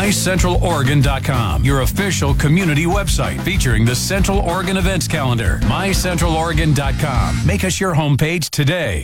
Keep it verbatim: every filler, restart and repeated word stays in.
my central oregon dot com, your official community website featuring the Central Oregon events calendar. my central oregon dot com. Make us your homepage today.